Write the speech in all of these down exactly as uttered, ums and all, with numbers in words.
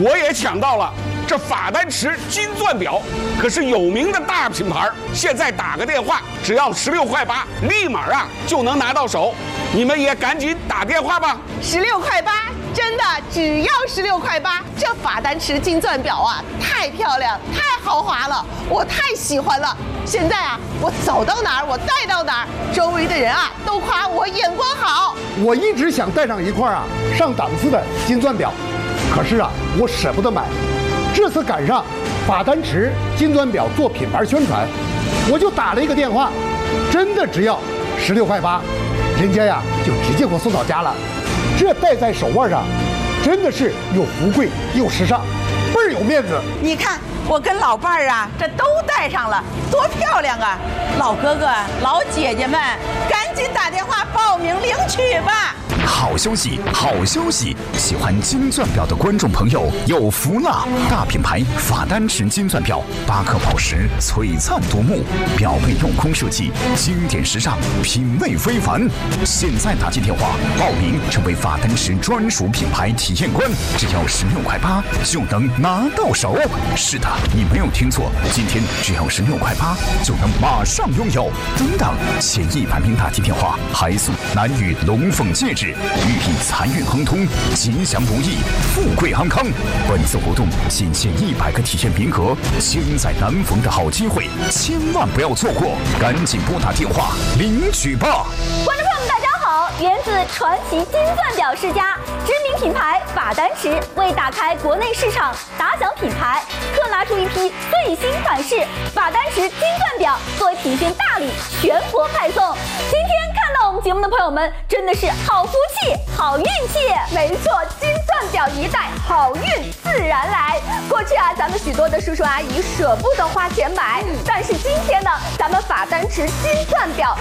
我也抢到了。这法丹池金钻表可是有名的大品牌，现在打个电话，只要十六块八，立马啊就能拿到手。你们也赶紧打电话吧。 十六块八，真的只要十六块八。这法丹池金钻表啊，太漂亮，太豪华了，我太喜欢了。现在啊，我走到哪儿，我戴到哪儿，周围的人啊都夸我眼光好。 我一直想戴上一块啊上档次的金钻表，可是啊，我舍不得买。这次赶上法丹池金钻表做品牌宣传，我就打了一个电话，真的只要十六块八，人家呀就直接给我送到家了。这戴在手腕上，真的是又富贵又时尚，倍儿有面子。 你看我跟老伴儿啊，这都戴上了，多漂亮啊！老哥哥、老姐姐们，赶紧打电话报名领取吧！ 好消息，好消息！喜欢金钻表的观众朋友有福了！大品牌法丹池金钻表，八颗宝石，璀璨夺目，表背镂空设计，经典时尚，品味非凡。现在打进电话报名，成为法丹池专属品牌体验官，只要十六块八就能拿到手。是的，你没有听错，今天只要十六块八就能马上拥有。等等，前一百名打进电话还送男女龙凤戒指。寓意财运亨通、吉祥如意、富贵安康。本次活动仅限一百个体验名额，千载难逢的好机会，千万不要错过！赶紧拨打电话领取吧！ 观众朋友们，大家好！源自传奇金钻表世家，知名品牌法丹池为打开国内市场打响品牌，特拿出一批最新款式法丹池金钻表作为品鉴大礼，全国派送。今天看到我们节目的朋友们，真的是好福气、好运气。没错，金钻表一戴，好运自然来。过去啊，咱们许多的叔叔阿姨舍不得花钱买，但是今天呢，咱们法丹池金钻表。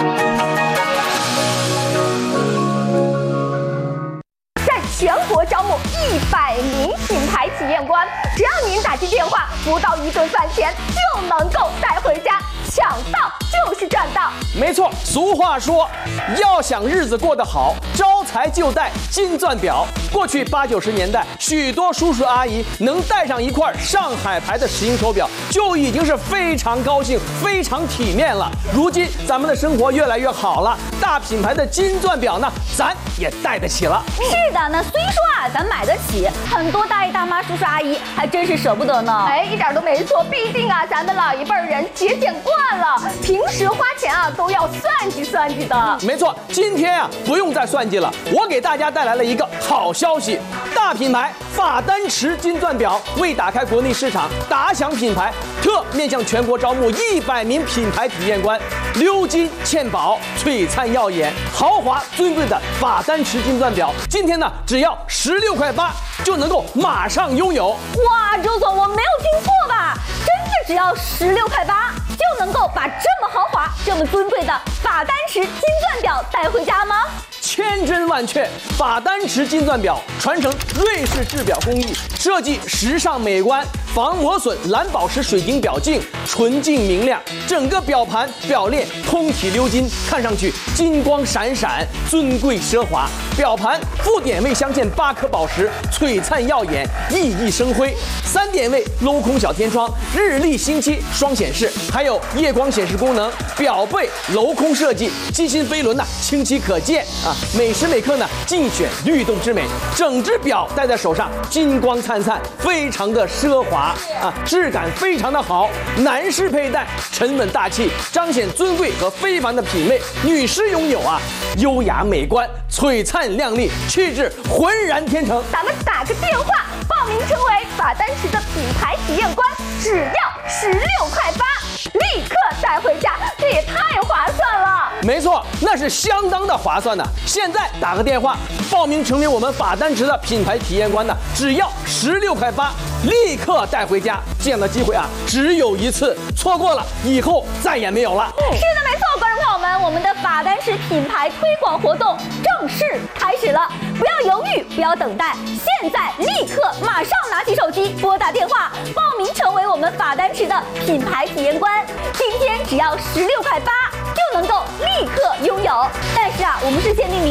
全国招募一百名品牌体验官，只要您打进电话，不到一顿饭钱就能够带回家，抢到就是赚到。 没错，俗话说，要想日子过得好，招财就戴金钻表。过去八九十年代，许多叔叔阿姨能戴上一块上海牌的石英手表，就已经是非常高兴、非常体面了。如今咱们的生活越来越好了，大品牌的金钻表呢，咱也戴得起了。 是的，那虽说啊，咱买得起，很多大爷大妈、叔叔阿姨还真是舍不得呢。哎，一点都没错，毕竟啊，咱们老一辈人节俭惯了，平时花钱啊都要算计算计的。 没错，今天啊不用再算计了，我给大家带来了一个好消息，大品牌法丹池金钻表为打开国内市场打响品牌，特面向全国招募一百名品牌体验官，鎏金嵌宝，璀璨耀眼，豪华尊贵的法丹池金钻表，今天呢只要十六块八就能够马上拥有。 哇，周总，我没有听错吧？真的只要十六块八就能够把这么豪华、这么尊贵的法丹池金钻表带回家吗？ 千真万确，法丹池金钻表传承瑞士制表工艺，设计时尚美观，防磨损蓝宝石水晶表镜，纯净明亮，整个表盘表链通体鎏金，看上去金光闪闪，尊贵奢华。表盘副点位镶嵌八颗宝石，璀璨耀眼，熠熠生辉。三点位镂空小天窗，日历星期双显示，还有夜光显示功能。表背镂空设计，机芯飞轮呢清晰可见啊，每时每刻呢尽显律动之美。整只表戴在手上，金光灿灿，非常的奢华啊，质感非常的好。男士佩戴沉稳大气，彰显尊贵和非凡的品味；女士拥有啊优雅美观，璀璨亮丽，气质浑然天成。 咱们打个电话报名成为法丹池的品牌体验官，只要十六块八，立刻带回家，这也太划算了。 没错，那是相当的划算的。现在打个电话报名成为我们法丹池的品牌体验官呢，只要十六块八，立刻带回家。这样的机会啊，只有一次，错过了以后再也没有了。 是的，没错，观众朋友们，我们的法丹池品牌推广活动正式开始了，不要犹豫，不要等待，现在立刻马上拿起手机拨打电话报名成为我们法丹池的品牌体验官。今天只要十六块八就能够立刻拥有，但是啊，我们是限定名